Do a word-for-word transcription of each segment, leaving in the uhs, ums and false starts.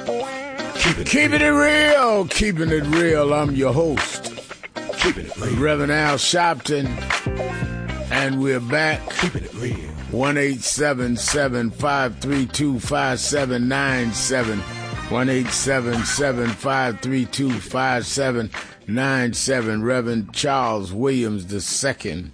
Keep it, keeping it real, keeping it real. I'm your host, keeping it real, Reverend Al Sharpton, and we're back. Keeping it real. One eight seven seven five three two five seven nine seven. One eight seven seven five three two five seven nine seven. Reverend Charles Williams the Second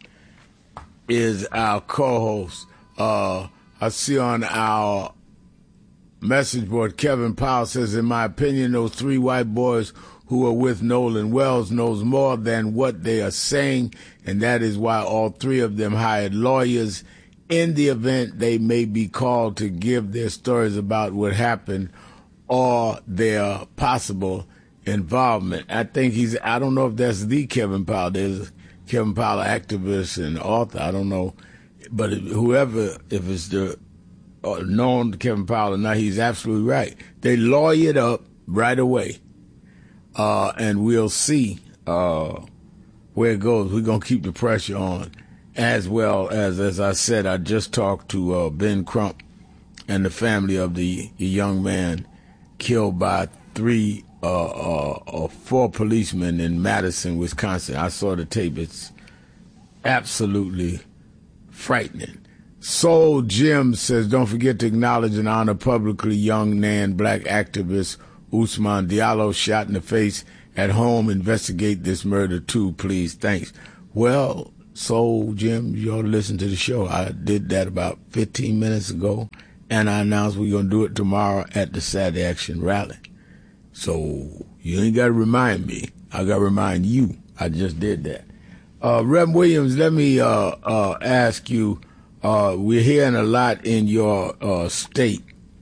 is our co-host. Uh, I see on our message board, Kevin Powell says, in my opinion, those three white boys who are with Nolan Wells knows more than what they are saying, and that is why all three of them hired lawyers in the event they may be called to give their stories about what happened or their possible involvement. I think he's, I don't know if that's the Kevin Powell. There's Kevin Powell, activist and author. I don't know. But whoever, if it's the uh, known Kevin Powell or not, he's absolutely right. They lawyered up right away. Uh, and we'll see uh, where it goes. We're going to keep the pressure on. As well as, as I said, I just talked to uh, Ben Crump and the family of the, the young man killed by three, uh, uh, uh, four policemen in Madison, Wisconsin. I saw the tape. It's absolutely frightening. Soul Jim says, don't forget to acknowledge and honor publicly young Nan black activist Usman Diallo shot in the face at home. Investigate this murder too, please. Thanks. Well, Soul Jim, you ought to listen to the show. I did that about fifteen minutes ago, and I announced we're going to do it tomorrow at the Saturday Action Rally. So you ain't got to remind me. I got to remind you. I just did that. Uh, Rev Williams, let me uh, uh, ask you, uh, we're hearing a lot in your uh, state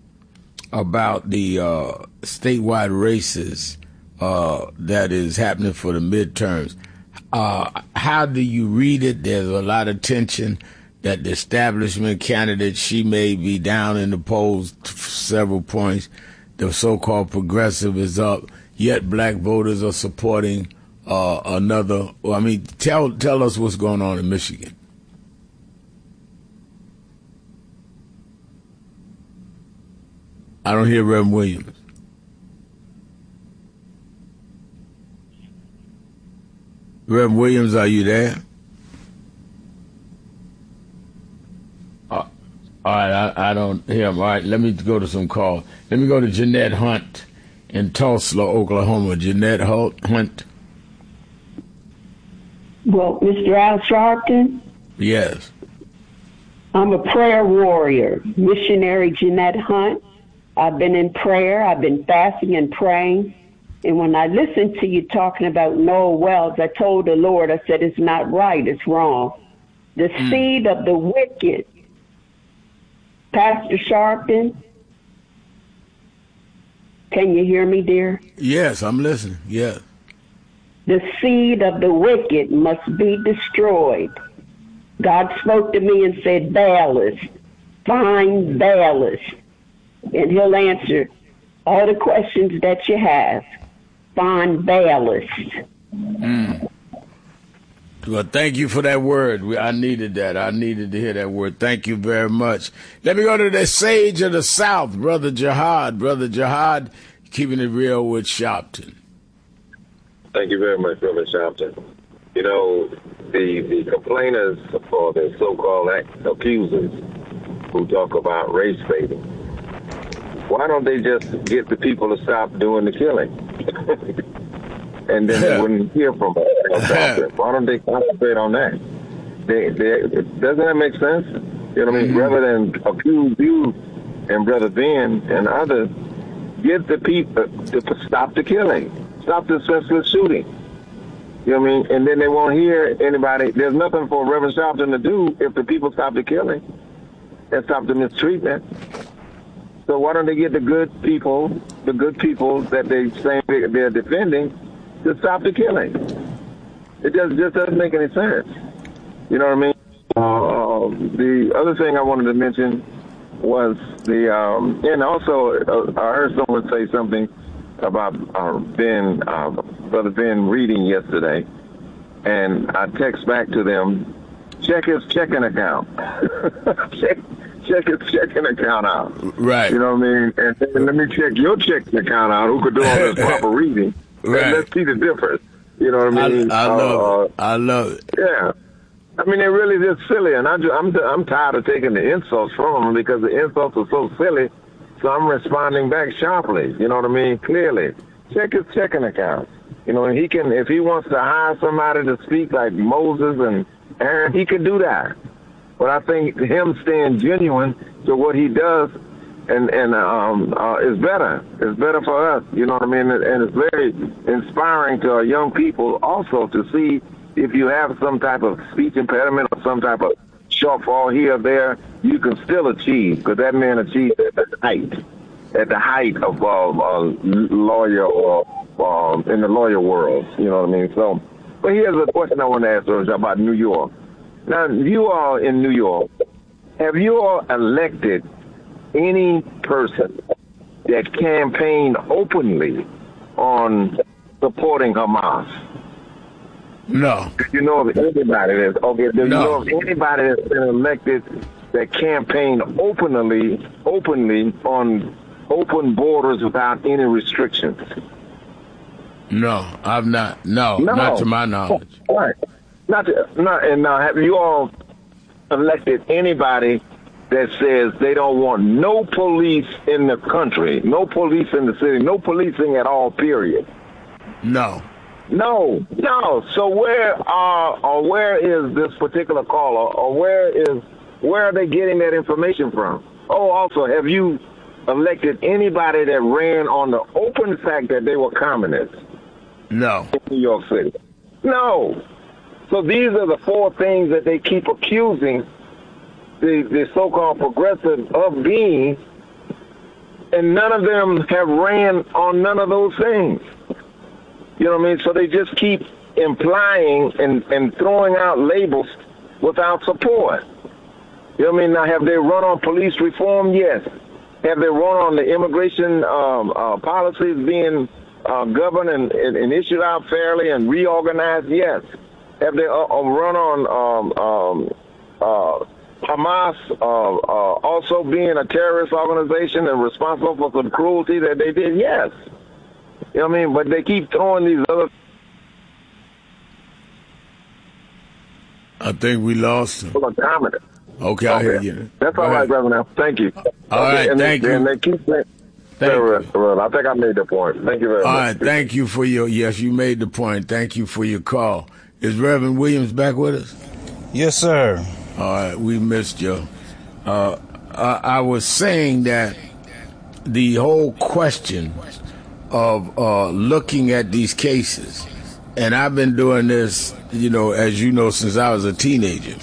about the uh, statewide races uh, that is happening for the midterms. Uh, how do you read it? There's a lot of tension that the establishment candidate, she may be down in the polls several points. The so-called progressive is up, yet black voters are supporting uh, another. Well, I mean, tell tell us what's going on in Michigan. I don't hear Reverend Williams. Reverend Williams, are you there? Uh, all right, I, I don't hear him. All right, let me go to some calls. Let me go to Jeanette Hunt in Tulsa, Oklahoma. Jeanette Hunt. Well, Mister Al Sharpton? Yes. I'm a prayer warrior, missionary Jeanette Hunt. I've been in prayer. I've been fasting and praying. And when I listened to you talking about Noel Wells, I told the Lord, I said, it's not right, it's wrong. The mm. seed of the wicked, Pastor Sharpton, can you hear me, dear? Yes, I'm listening, yes. The seed of the wicked must be destroyed. God spoke to me and said, Baalis, find Baalis, and he'll answer all the questions that you have. Find Baalis. Mm. Well, thank you for that word. I needed that. I needed to hear that word. Thank you very much. Let me go to the sage of the South, Brother Jihad. Brother Jihad, keeping it real with Sharpton. Thank you very much, Brother Sharpton. You know, the, the complainers or the so-called accusers who talk about race baiting, why don't they just get the people to stop doing the killing? And then they wouldn't hear from us. Why don't they concentrate on that? They, they, doesn't that make sense? You know what I mean? Mm-hmm. Rather than accuse you and Brother Ben and others, get the people to stop the killing, stop the senseless shooting. You know what I mean? And then they won't hear anybody. There's nothing for Reverend Sharpton to do if the people stop the killing and stop the mistreatment. So why don't they get the good people, the good people that they say they're defending, to stop the killing? It just, just doesn't make any sense. You know what I mean? Uh, the other thing I wanted to mention was the, um, and also uh, I heard someone say something about uh, Ben, uh, Brother Ben reading yesterday, and I text back to them check his checking account. check, check his checking account out. Right. You know what I mean? And, and let me check your checking account out. Who could do all this proper reading? Right. And let's see the difference. You know what I mean? I, I love uh, it. I love it. Yeah. I mean, they're really just silly, and I just, I'm I'm tired of taking the insults from them because the insults are so silly. So I'm responding back sharply. You know what I mean? Clearly, check his checking account. You know, and he can, if he wants to hire somebody to speak like Moses and Aaron, he can do that. But I think him staying genuine to what he does, and and um uh, is better. It's better for us. You know what I mean? And it's very inspiring to our young people also to see if you have some type of speech impediment or some type of shortfall here or there, you can still achieve, because that man achieved at the height, at the height of uh, uh, lawyer or uh, in the lawyer world. You know what I mean? So, but here's a question I want to ask you about New York. Now, you all in New York, have you all elected any person that campaigned openly on supporting Hamas? No. Do you know of anybody that's okay? Do you No. know of anybody that's been elected that campaigned openly, openly on open borders without any restrictions? No, I've not. No, No. not to my knowledge. Right. Not to, not and now have you all elected anybody that says they don't want no police in the country, no police in the city, no policing at all? Period. No. No, no. So where are or where is this particular caller, or where is where are they getting that information from? Oh, also, have you elected anybody that ran on the open fact that they were communists No. in New York City? No. So these are the four things that they keep accusing the, the so-called progressives of being, and none of them have ran on none of those things. You know what I mean? So they just keep implying and, and throwing out labels without support. You know what I mean? Now, have they run on police reform? Yes. Have they run on the immigration um, uh, policies being uh, governed and, and, and issued out fairly and reorganized? Yes. Have they uh, run on um, um, uh, Hamas uh, uh, also being a terrorist organization and responsible for some cruelty that they did? Yes. You know what I mean? But they keep throwing these other... I think we lost him. Okay, Okay, I hear you. That's Go all right, ahead. Reverend. Now. Thank you. All okay, right, and thank they, you. And they keep saying... Thank Reverend, you. Reverend, I think I made the point. Thank you very All much. right, thank you for your, yes, you made the point. Thank you for your call. Is Reverend Williams back with us? Yes, sir. All right, we missed you. Uh, I, I was saying that the whole question of uh, looking at these cases, and I've been doing this, you know, as you know, since I was a teenager,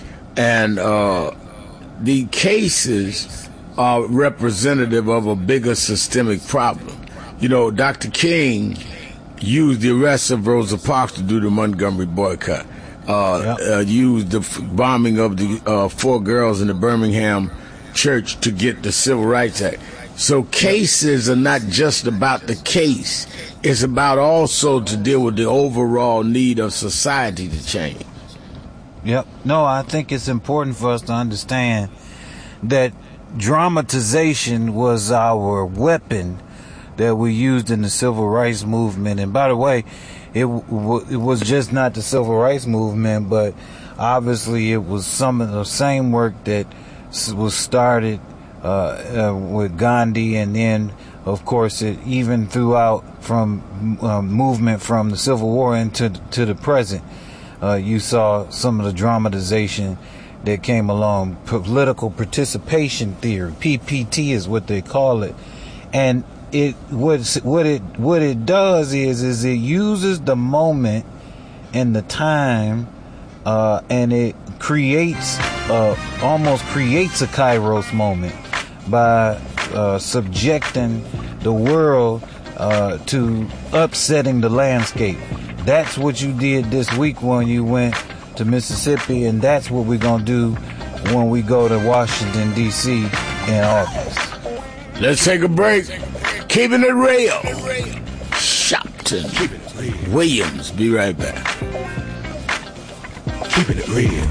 and uh, the cases are representative of a bigger systemic problem. You know, Doctor King used the arrest of Rosa Parks to do the Montgomery boycott. Uh, Yep. uh, used the f- bombing of the uh, four girls in the Birmingham church to get the Civil Rights Act. So cases are not just about the case. It's about also to deal with the overall need of society to change. Yep. No, I think it's important for us to understand that dramatization was our weapon that we used in the civil rights movement. And by the way, it, w- it was just not the civil rights movement, but obviously it was some of the same work that s- was started uh, uh, with Gandhi, and then, of course, it even throughout from um, movement from the Civil War into to the present. Uh, you saw some of the dramatization that came along. Political participation theory, P P T is what they call it, and it what what it what it does is is it uses the moment and the time, uh, and it creates uh, almost creates a Kairos moment by uh, subjecting the world uh, to upsetting the landscape. That's what you did this week when you went to Mississippi, and that's what we're going to do when we go to Washington, D C in August. Let's take a break. Keeping it real. Shopton Williams. Be right back. Keeping it real.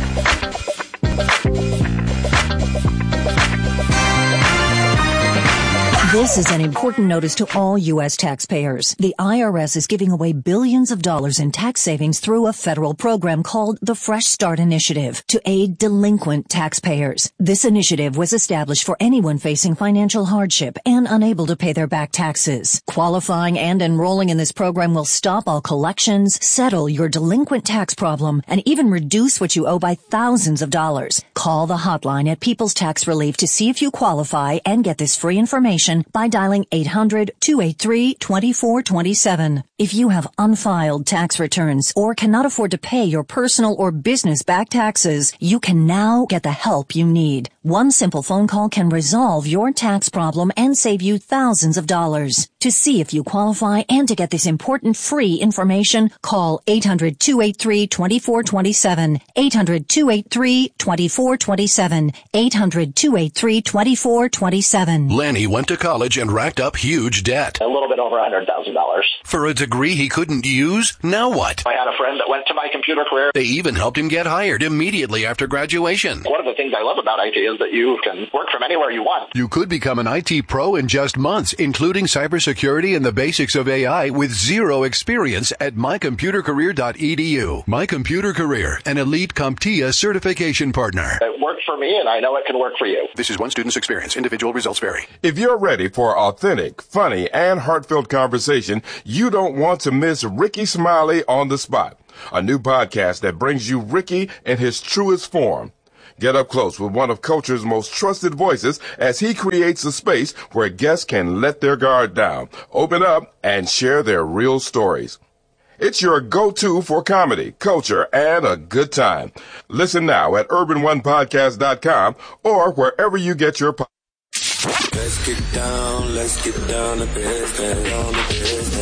This is an important notice to all U S taxpayers. The I R S is giving away billions of dollars in tax savings through a federal program called the Fresh Start Initiative to aid delinquent taxpayers. This initiative was established for anyone facing financial hardship and unable to pay their back taxes. Qualifying and enrolling in this program will stop all collections, settle your delinquent tax problem, and even reduce what you owe by thousands of dollars. Call the hotline at People's Tax Relief to see if you qualify and get this free information by dialing eight hundred, two eight three, two four two seven. If you have unfiled tax returns or cannot afford to pay your personal or business back taxes, you can now get the help you need. One simple phone call can resolve your tax problem and save you thousands of dollars. To see if you qualify and to get this important free information, call eight hundred, two eight three, two four two seven, eight hundred, two eight three, two four two seven, eight hundred, two eight three, two four two seven. Lanny went to college and racked up huge debt. A little bit over one hundred thousand dollars. For a degree he couldn't use? Now what? I had a friend that went to My Computer Career. They even helped him get hired immediately after graduation. One of the things I love about I T is that you can work from anywhere you want. You could become an I T pro in just months, including cybersecurity and the basics of A I with zero experience at my computer career dot e d u. My Computer Career, an elite CompTIA certification partner. It worked for me, and I know it can work for you. This is one student's experience. Individual results vary. If you're ready for authentic, funny, and heartfelt conversation, you don't want to miss Ricky Smiley on the Spot, a new podcast that brings you Ricky in his truest form. Get up close with one of culture's most trusted voices as he creates a space where guests can let their guard down, open up, and share their real stories. It's your go-to for comedy, culture, and a good time. Listen now at urban one podcast dot com or wherever you get your podcasts. Let's get down, let's get down to business, on the business.